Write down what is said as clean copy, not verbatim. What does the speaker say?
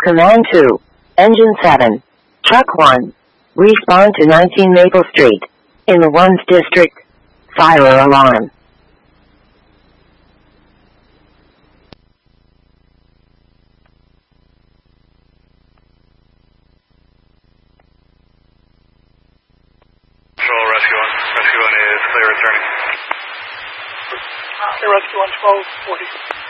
Command 2. Engine 7. Truck 1. Respond to 19 Maple Street. In the 1's district. Fire alarm. Control, Rescue 1. Rescue 1 is clear returning. Okay, Rescue 1, 1240.